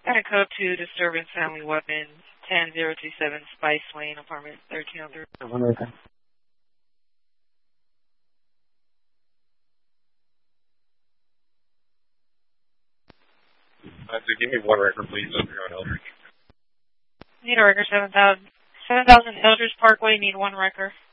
Code 2, disturbance, family weapons, 10027 Spice Lane, apartment 1303. One record. So give me one record, please, over here on Eldridge. Need a record, 7,000 Eldridge Parkway, need one record.